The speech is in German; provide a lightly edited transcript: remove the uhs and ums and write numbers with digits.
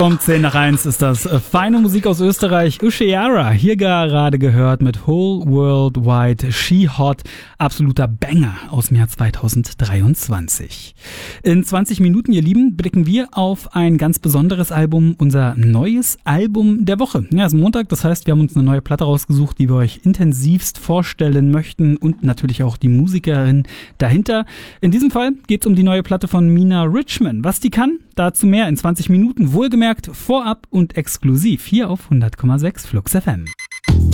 Um 10 nach 1 ist das feine Musik aus Österreich. Ushiara, hier gerade gehört mit Whole World Wide She Hot. Absoluter Banger aus dem Jahr 2023. In 20 Minuten, ihr Lieben, blicken wir auf ein ganz besonderes Album, unser neues Album der Woche. Ja, es ist Montag, das heißt, wir haben uns eine neue Platte rausgesucht, die wir euch intensivst vorstellen möchten und natürlich auch die Musikerin dahinter. In diesem Fall geht es um die neue Platte von Mina Richman. Was die kann, dazu mehr in 20 Minuten, wohlgemerkt vorab und exklusiv hier auf 100,6 Flux FM.